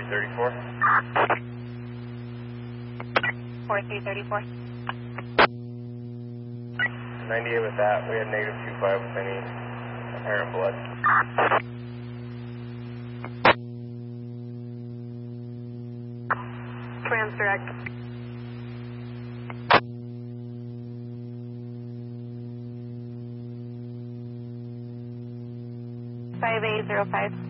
4334. 4334. 98 with that. We had negative 25 with any apparent blood. Trans direct. 5805.